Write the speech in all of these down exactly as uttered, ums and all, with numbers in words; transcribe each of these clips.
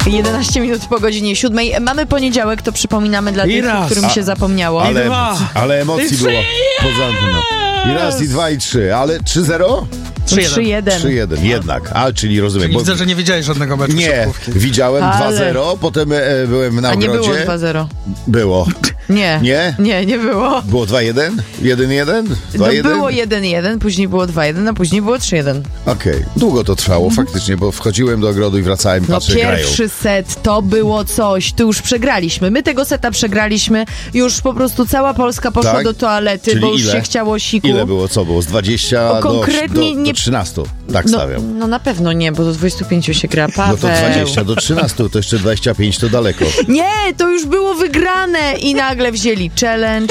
jedenaście minut po godzinie siódmej. Mamy poniedziałek, to przypominamy dla I tych, raz. którym A, się zapomniało. ale, I dwa. ale emocji I było trzy. poza anteną. I raz, i dwa, i trzy. Ale trzy zero? trzy jeden. trzy jeden, jednak. A, czyli rozumiem. Czyli Bo... widzę, że nie widziałeś żadnego meczu Nie, siatkówki. widziałem Ale- dwa zero, potem e, byłem na A nie ogrodzie. było dwa zero. Było. Nie. Nie? Nie, nie było. Było dwa jeden? jeden jeden? No dwa jeden? było jeden jeden, później było dwa jeden, a później było trzy jeden. Okej, długo to trwało faktycznie, bo wchodziłem do ogrodu i wracałem, No patrzę, grają. pierwszy set to było coś, tu już przegraliśmy. My tego seta przegraliśmy, już po prostu cała Polska poszła Tak? do toalety, Czyli bo już ile? się chciało siku. Ile było, co było? Z dwudziestu O, do, konkretnie do, nie- do trzynastu, tak No, stawiam. no na pewno nie, bo do dwudziestu pięciu się gra. Paweł. No to dwadzieścia do trzynastu, to jeszcze dwadzieścia pięć to daleko. Nie, to już było wygrane i nagle wzięli challenge.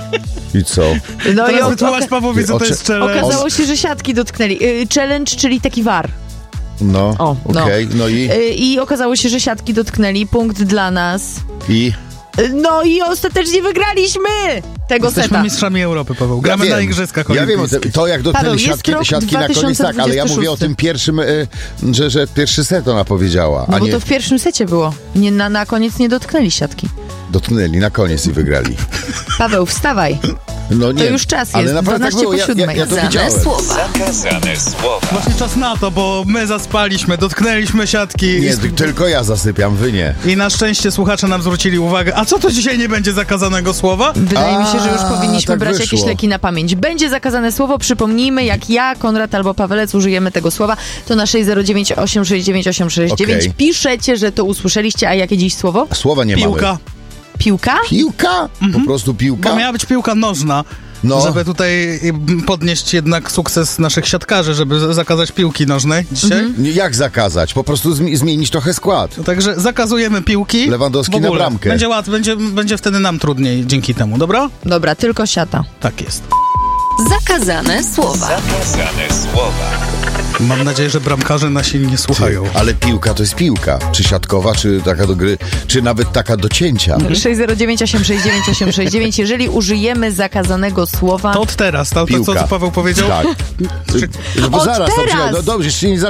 I co? No Teraz i wytłumacz oka- Pawłowi, co to Oczy- jest challenge. okazało się, że siatki dotknęli. Y, Challenge, czyli taki war. No, O, no. okej, no i, Y, I okazało się, że siatki dotknęli. Punkt dla nas. i... Y, No i ostatecznie wygraliśmy tego Jesteśmy seta. mistrzami Europy, Paweł. Gramy ja na wiem, igrzyskach Ja wiem, o olimpijskich. tym, to jak Paweł, dotknęli jest siatki, rok siatki na koniec, tak, ale ja mówię o tym pierwszym, y, że, że pierwszy set ona powiedziała, No a bo nie to w pierwszym secie było. Nie, na, na koniec nie dotknęli siatki. dotknęli na koniec i wygrali. Paweł, wstawaj. No nie, już czas ale jest, naprawdę tak dwanaście było, po ja, ja, siódmej. ja to Zakazane widziałem. słowa. Zakazane słowa. Właśnie czas na to, bo my zaspaliśmy, dotknęliśmy siatki Nie, i, t- tylko ja zasypiam, wy nie. i na szczęście słuchacze nam zwrócili uwagę. A co to dzisiaj nie będzie zakazanego słowa? Wydaje mi się, że już A, powinniśmy tak brać wyszło. jakieś leki na pamięć. Będzie zakazane słowo, przypomnijmy, jak ja, Konrad albo Pawelec użyjemy tego słowa, to na sześć zero dziewięć osiem sześć dziewięć osiem sześć dziewięć Okej. piszecie, że to usłyszeliście, a jakie dziś słowo? Słowa nie Piłka. mamy. Piłka? Piłka? Po prostu piłka? Bo miała być piłka nożna, No. żeby tutaj podnieść jednak sukces naszych siatkarzy, żeby zakazać piłki nożnej dzisiaj. Nie, Jak zakazać? Po prostu zmi- zmienić trochę skład. No Także zakazujemy piłki. Lewandowski w ogóle. na bramkę. Będzie łatwiej, będzie, będzie wtedy nam trudniej dzięki temu, dobra? Dobra, tylko siata. Tak jest. Zakazane słowa. Zakazane słowa. Mam nadzieję, że bramkarze nasi nie słuchają. Ale piłka to jest piłka. Czy siatkowa, czy taka do gry, czy nawet taka do cięcia. sześć zero dziewięć osiem sześć dziewięć osiem sześć dziewięć. Jeżeli użyjemy zakazanego słowa... To od teraz, to, to co, Piłka. co Paweł powiedział? Tak. No bo Od zaraz, to teraz! przecież- no dobrze, jeszcze nie